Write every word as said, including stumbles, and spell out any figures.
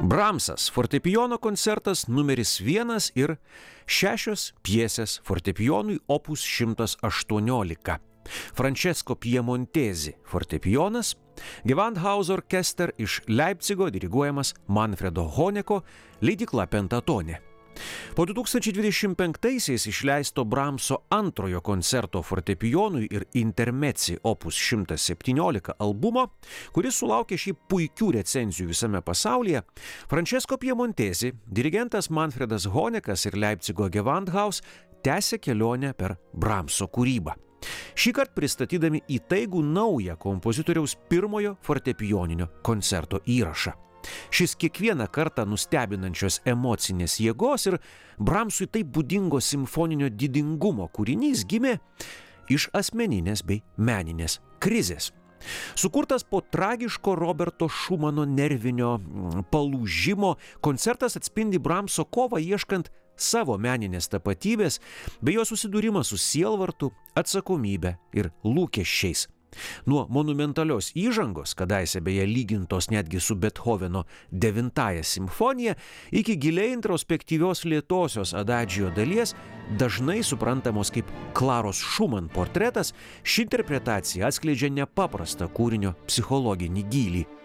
Bramsas fortepijono koncertas numeris vienas ir šešios pjesės fortepijonui opus šimtas aštuoniolika. Francesco Piemontesi fortepijonas, Gewandhaus orkester iš Leipcigo diriguojamas Manfredo Honeko, leidykla Pentatone. Po du tūkstančiai dvidešimt penktaisiais išleisto Bramso antrojo koncerto fortepijonui ir intermezzi opus šimtas septyniolika albumo, kuris sulaukė šiaip puikių recenzijų visame pasaulyje, Francesco Piemontesi, dirigentas Manfredas Honekas ir Leipcigo Gewandhaus tęsė kelionę per Bramso kūrybą. Šįkart pristatydami įtaigų naują kompozitoriaus pirmojo fortepijoninio koncerto įrašą. Šis kiekvieną kartą nustebinančios emocinės jėgos ir Bramsui taip būdingo simfoninio didingumo kūrinys gimė iš asmeninės bei meninės krizės. Sukurtas po tragiško Roberto Šumano nervinio palūžimo, koncertas atspindi Bramso kovą ieškant savo meninės tapatybės bei jo susidūrimą su sielvartu, atsakomybe ir lūkesčiais. Nuo monumentalios įžangos, kadaise beje lygintos netgi su Bethoveno devintąja simfonija, iki giliai introspektyvios lėtosios adagio dalies, dažnai suprantamos kaip Klaros Šuman portretas, ši interpretacija atskleidžia nepaprastą kūrinio psichologinį gylį.